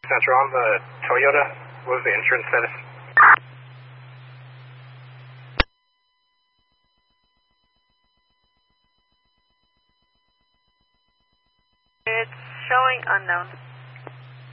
Central, on the Toyota, what was the insurance status? It's showing unknown.